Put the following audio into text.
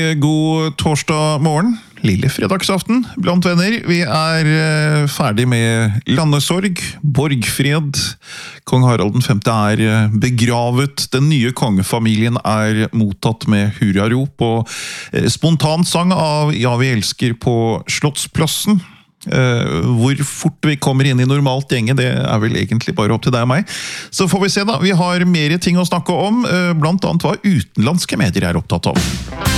God torsdag morgen, lille fredagsaften blant venner. Vi ferdig med landesorg, borgfred. Kong Harald den 5. begravet. Den nye kongefamilien mottatt med hurrarop og spontansang av Ja, vi elsker på Slottsplassen. Hvor fort vi kommer inn i normalt gjenge, det vel egentlig bare opp til deg og meg. Så får vi se da, vi har mer ting å snakke om, blant annet hva utenlandske medier opptatt av.